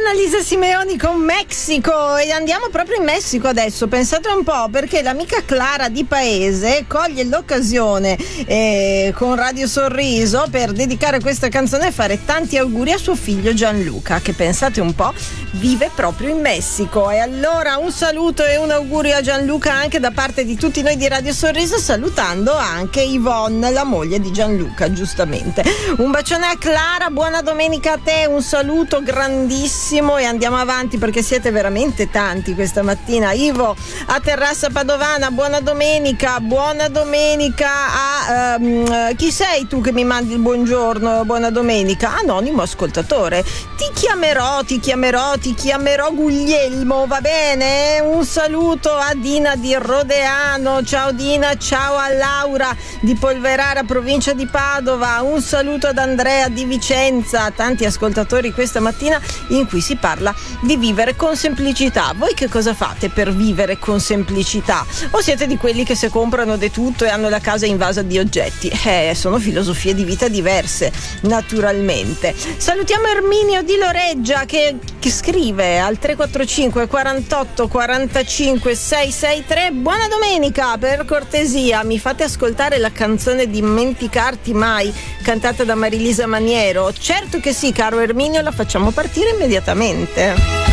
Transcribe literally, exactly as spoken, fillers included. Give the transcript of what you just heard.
Annalisa Simeoni con Messico, e andiamo proprio in Messico adesso. Pensate un po', perché l'amica Clara di Paese coglie l'occasione eh, con Radio Sorriso per dedicare questa canzone e fare tanti auguri a suo figlio Gianluca, che pensate un po' vive proprio in Messico. E allora un saluto e un augurio a Gianluca anche da parte di tutti noi di Radio Sorriso, salutando anche Yvonne, la moglie di Gianluca, giustamente. Un bacione a Clara, buona domenica a te, un saluto grandissimo e andiamo avanti perché siete veramente tanti questa mattina. Ivo a Terrassa Padovana, buona domenica, buona domenica a um, chi sei tu che mi mandi il buongiorno, buona domenica? Anonimo ascoltatore. Ti chiamerò, ti chiamerò, ti chiamerò Guglielmo, va bene? Un saluto a Dina di Rodeano, ciao Dina, ciao a Laura di Polverara, provincia di Padova, un saluto ad Andrea di Vicenza, tanti ascoltatori questa mattina in cui si parla di vivere con semplicità. Voi che cosa fate per vivere con semplicità? O siete di quelli che se comprano di tutto e hanno la casa invasa di oggetti? Eh, sono filosofie di vita diverse, naturalmente. Salutiamo Erminio di Loreggia che, che scrive al tre quattro cinque quarantotto quarantacinque seicentosessantatré: buona domenica, per cortesia mi fate ascoltare la canzone Dimenticarti mai, cantata da Marilisa Maniero? Certo che sì, caro Erminio, la facciamo partire immediatamente.